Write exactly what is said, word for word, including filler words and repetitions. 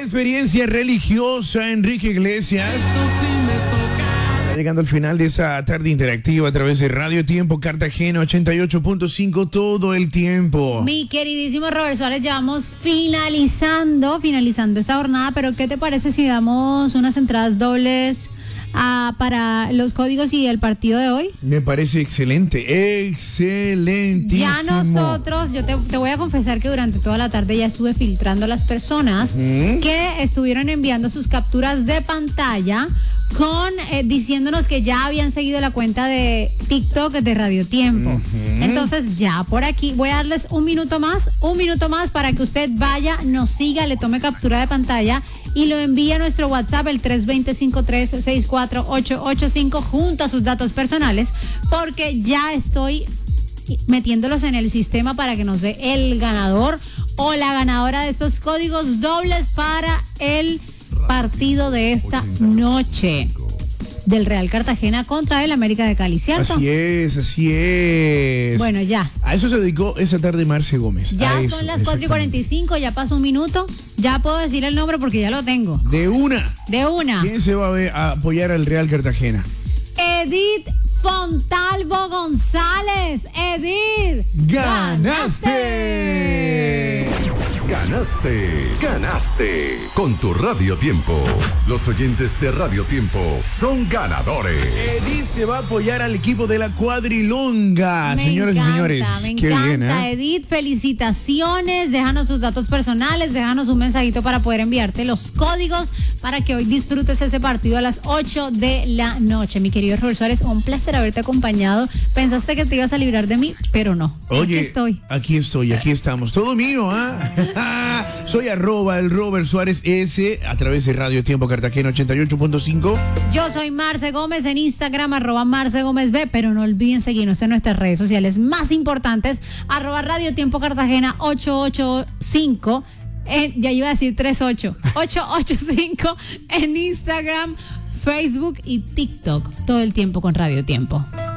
experiencia religiosa, Enrique Iglesias. Está llegando al final de esa tarde interactiva a través de Radio Tiempo Cartagena ochenta y ocho punto cinco todo el tiempo. Mi queridísimo Robert Suárez, ya vamos finalizando, finalizando esta jornada, pero ¿qué te parece si damos unas entradas dobles Ah, para los códigos y el partido de hoy? Me parece excelente, excelentísimo. Ya nosotros, yo te, te voy a confesar que durante toda la tarde ya estuve filtrando a las personas uh-huh. que estuvieron enviando sus capturas de pantalla con eh, diciéndonos que ya habían seguido la cuenta de TikTok de Radio Tiempo. Uh-huh. Entonces ya por aquí voy a darles un minuto más, un minuto más para que usted vaya, nos siga, le tome captura de pantalla y lo envía a nuestro WhatsApp, el tres dos cero, cinco tres seis cuatro ocho ocho cinco, junto a sus datos personales, porque ya estoy metiéndolos en el sistema para que nos dé el ganador o la ganadora de estos códigos dobles para el partido de esta noche del Real Cartagena contra el América de Cali, ¿cierto? Así es, así es. Bueno, ya. A eso se dedicó esa tarde Marce Gómez. Ya eso, son las cuatro y cuarenta y cinco, ya pasó un minuto. Ya puedo decir el nombre porque ya lo tengo. De una. De una. ¿Quién se va a, ver, a apoyar al Real Cartagena? Edith Fontalvo González. Edith. ¡Ganaste! Ganaste, ganaste con tu Radio Tiempo. Los oyentes de Radio Tiempo son ganadores. Edith se va a apoyar al equipo de la cuadrilonga. Me Señoras encanta, y señores, me qué encanta, bien, ¿eh? Edith, felicitaciones. Déjanos sus datos personales, déjanos un mensajito para poder enviarte los códigos para que hoy disfrutes ese partido a las ocho de la noche. Mi querido Robert Suárez, un placer haberte acompañado. Pensaste que te ibas a librar de mí, pero no. Oye, aquí estoy. Aquí estoy, aquí estamos. Todo mío, ¿ah? ¿eh? Soy arroba el Robert Suárez S a través de Radio Tiempo Cartagena ochenta y ocho punto cinco. Yo soy Marce Gómez en Instagram, arroba Marce Gómez B, pero no olviden seguirnos en nuestras redes sociales más importantes, arroba Radio Tiempo Cartagena ochocientos ochenta y cinco, en, ya iba a decir treinta y ocho, ochocientos ochenta y cinco en Instagram, Facebook y TikTok, todo el tiempo con Radio Tiempo.